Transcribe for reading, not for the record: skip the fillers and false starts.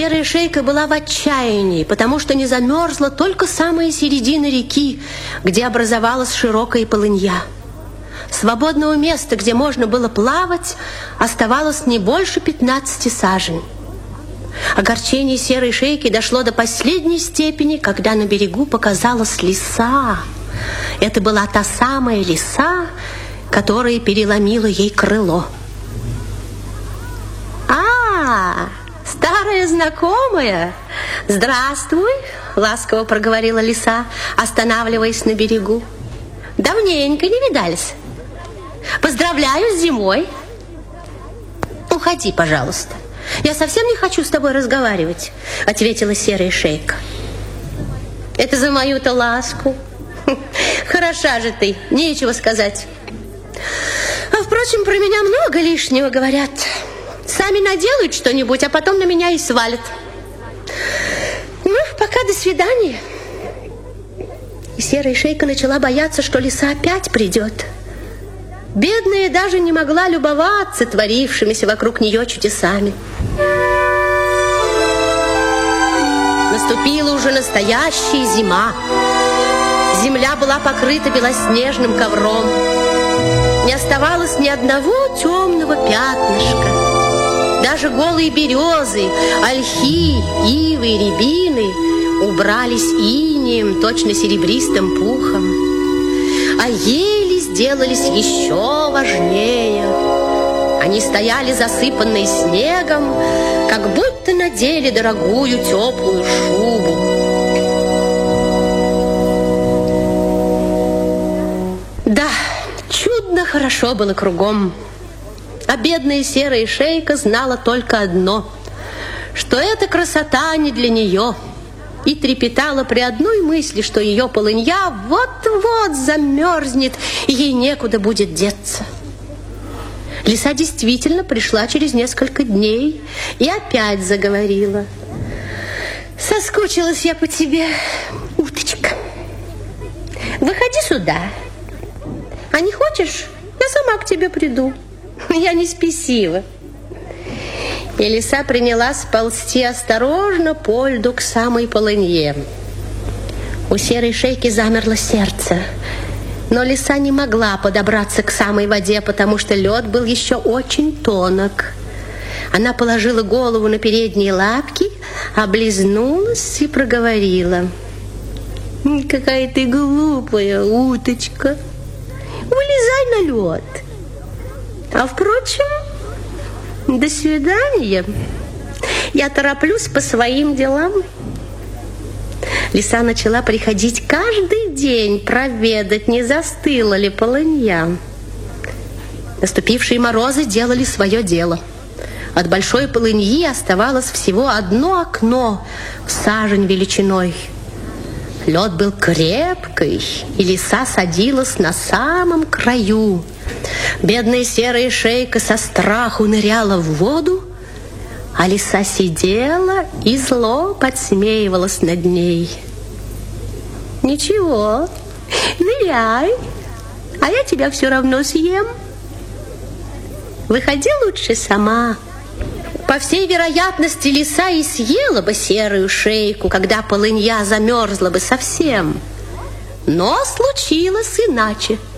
Серая шейка была в отчаянии, потому что не замерзла только самая середина реки, где образовалась широкая полынья. Свободного места, где можно было плавать, оставалось не больше 15 сажен. Огорчение серой шейки дошло до последней степени, когда на берегу показалась лиса. Это была та самая лиса, которая переломила ей крыло. Старая знакомая! Здравствуй, ласково проговорила лиса, останавливаясь на берегу. Давненько не видались. Поздравляю с зимой. Уходи, пожалуйста. Я совсем не хочу с тобой разговаривать, ответила серая шейка. Это за мою-то ласку. Хороша же ты, нечего сказать. А впрочем, про меня много лишнего говорят. Сами наделают что-нибудь, а потом на меня и свалят. Ну, пока до свидания. И серая шейка начала бояться, что лиса опять придет. Бедная даже не могла любоваться творившимися вокруг нее чудесами. Наступила уже настоящая зима. Земля была покрыта белоснежным ковром. Не оставалось ни одного темного пятнышка. Даже голые березы, ольхи, ивы и рябины убрались инеем, точно серебристым пухом. А ели сделались еще важнее. Они стояли засыпанные снегом, как будто надели дорогую теплую шубу. Да, чудно хорошо было кругом. А бедная серая шейка знала только одно, что эта красота не для нее, и трепетала при одной мысли, что ее полынья вот-вот замерзнет, и ей некуда будет деться. Лиса действительно пришла через несколько дней и опять заговорила. Соскучилась я по тебе, уточка. Выходи сюда. А не хочешь, я сама к тебе приду. Я не спесива. И лиса принялась ползти осторожно по льду к самой полынье. У серой шейки замерло сердце. Но лиса не могла подобраться к самой воде, потому что лед был еще очень тонок. Она положила голову на передние лапки, облизнулась и проговорила. Какая ты глупая, уточка. Вылезай на лед. А впрочем, до свидания. Я тороплюсь по своим делам. Лиса начала приходить каждый день проведать, не застыла ли полынья. Наступившие морозы делали свое дело. От большой полыньи оставалось всего одно окно в сажень величиной. Лед был крепкий, и лиса садилась на самом краю. Бедная серая шейка со страху ныряла в воду, а лиса сидела и зло подсмеивалась над ней. Ничего, ныряй, а я тебя все равно съем. Выходи лучше сама. По всей вероятности, лиса и съела бы серую шейку, когда полынья замерзла бы совсем. Но случилось иначе.